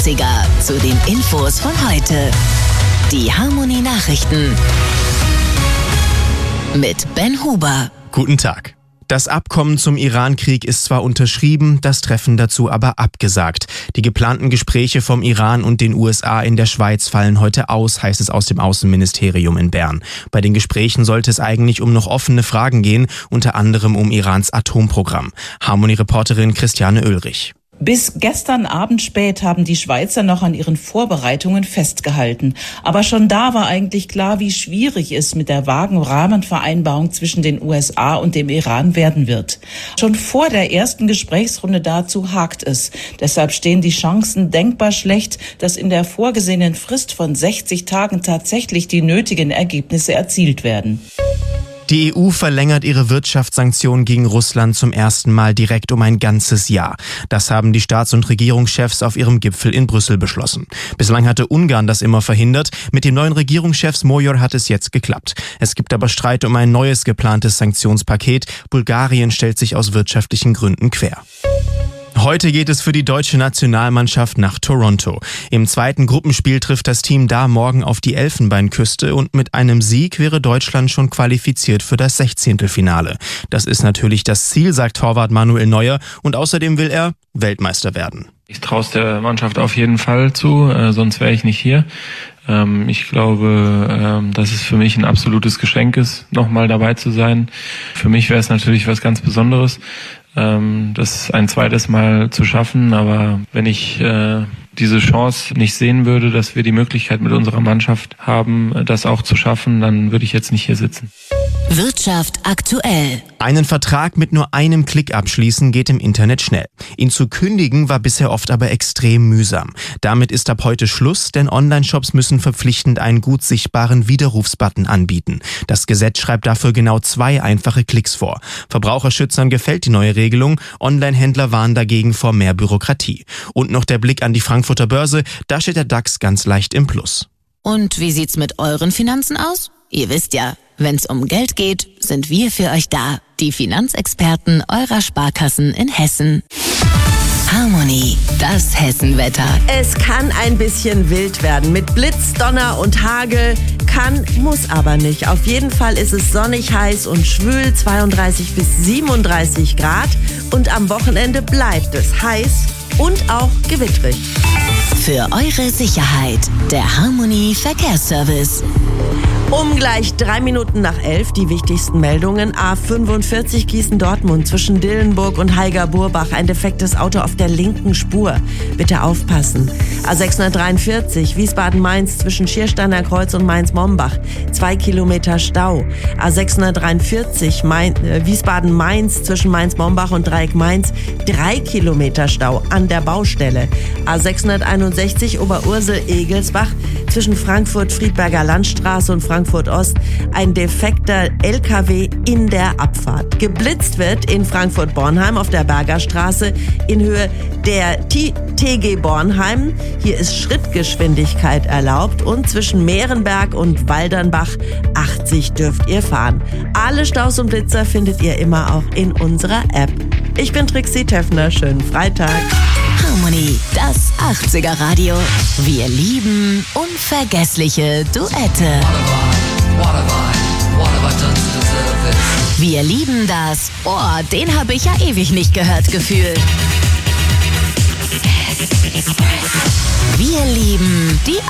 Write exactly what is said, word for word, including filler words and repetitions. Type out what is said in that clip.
achtziger zu den Infos von heute. Die Harmony Nachrichten mit Ben Huber. Guten Tag. Das Abkommen zum Iran-Krieg ist zwar unterschrieben, das Treffen dazu aber abgesagt. Die geplanten Gespräche vom Iran und den U S A in der Schweiz fallen heute aus, heißt es aus dem Außenministerium in Bern. Bei den Gesprächen sollte es eigentlich um noch offene Fragen gehen, unter anderem um Irans Atomprogramm. Harmony-Reporterin Christiane Oehlrich. Bis gestern Abend spät haben die Schweizer noch an ihren Vorbereitungen festgehalten. Aber schon da war eigentlich klar, wie schwierig es mit der vagen Rahmenvereinbarung zwischen den U S A und dem Iran werden wird. Schon vor der ersten Gesprächsrunde dazu hakt es. Deshalb stehen die Chancen denkbar schlecht, dass in der vorgesehenen Frist von sechzig Tagen tatsächlich die nötigen Ergebnisse erzielt werden. Die E U verlängert ihre Wirtschaftssanktionen gegen Russland zum ersten Mal direkt um ein ganzes Jahr. Das haben die Staats- und Regierungschefs auf ihrem Gipfel in Brüssel beschlossen. Bislang hatte Ungarn das immer verhindert. Mit dem neuen Regierungschef Szmojor hat es jetzt geklappt. Es gibt aber Streit um ein neues geplantes Sanktionspaket. Bulgarien stellt sich aus wirtschaftlichen Gründen quer. Heute geht es für die deutsche Nationalmannschaft nach Toronto. Im zweiten Gruppenspiel trifft das Team da morgen auf die Elfenbeinküste und mit einem Sieg wäre Deutschland schon qualifiziert für das Sechzehntelfinale. Das ist natürlich das Ziel, sagt Torwart Manuel Neuer, und außerdem will er Weltmeister werden. Ich traue es der Mannschaft auf jeden Fall zu, äh, sonst wäre ich nicht hier. Ähm, ich glaube, ähm, dass es für mich ein absolutes Geschenk ist, nochmal dabei zu sein. Für mich wäre es natürlich was ganz Besonderes, ähm, das ein zweites Mal zu schaffen. Aber wenn ich äh, diese Chance nicht sehen würde, dass wir die Möglichkeit mit unserer Mannschaft haben, das auch zu schaffen, dann würde ich jetzt nicht hier sitzen. Wirtschaft aktuell. Einen Vertrag mit nur einem Klick abschließen geht im Internet schnell. Ihn zu kündigen war bisher oft aber extrem mühsam. Damit ist ab heute Schluss, denn Online-Shops müssen verpflichtend einen gut sichtbaren Widerrufsbutton anbieten. Das Gesetz schreibt dafür genau zwei einfache Klicks vor. Verbraucherschützern gefällt die neue Regelung, Online-Händler warnen dagegen vor mehr Bürokratie. Und noch der Blick an die Frankfurter Börse, da steht der DAX ganz leicht im Plus. Und wie sieht's mit euren Finanzen aus? Ihr wisst ja, wenn's um Geld geht, sind wir für euch da. Die Finanzexperten eurer Sparkassen in Hessen. Harmony, das Hessenwetter. Es kann ein bisschen wild werden mit Blitz, Donner und Hagel. Kann, muss aber nicht. Auf jeden Fall ist es sonnig, heiß und schwül, zweiunddreißig bis siebenunddreißig Grad. Und am Wochenende bleibt es heiß und auch gewittrig. Für eure Sicherheit, der Harmony Verkehrsservice. Um gleich drei Minuten nach elf die wichtigsten Meldungen. A fünfundvierzig Gießen-Dortmund zwischen Dillenburg und Heiger-Burbach. Ein defektes Auto auf der linken Spur. Bitte aufpassen. A sechshundertdreiundvierzig Wiesbaden-Mainz zwischen Schiersteiner Kreuz und Mainz-Mombach. Zwei Kilometer Stau. A sechshundertdreiundvierzig Main, äh, Wiesbaden-Mainz zwischen Mainz-Mombach und Dreieck Mainz. Drei Kilometer Stau an der Baustelle. A sechshunderteinundsechzig Oberursel-Egelsbach zwischen Frankfurt-Friedberger Landstraße und Frankfurt Ost ein defekter L K W in der Abfahrt. Geblitzt wird in Frankfurt-Bornheim auf der Bergerstraße in Höhe der T G Bornheim. Hier ist Schrittgeschwindigkeit erlaubt und zwischen Mehrenberg und Waldernbach achtzig dürft ihr fahren. Alle Staus und Blitzer findet ihr immer auch in unserer App. Ich bin Trixie Töffner. Schönen Freitag. Harmony, das achtziger Radio. Wir lieben unvergessliche Duette. Wir lieben das. Oh, den habe ich ja ewig nicht gehört, Gefühl.